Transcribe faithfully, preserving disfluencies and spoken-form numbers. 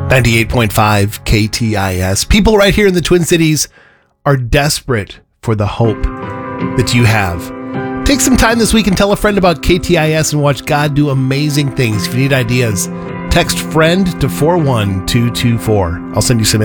ninety-eight point five K T I S. People right here in the Twin Cities are desperate for the hope that you have. Take some time this week and tell a friend about K T I S and watch God do amazing things. If you need ideas, text FRIEND to four one two two four. I'll send you some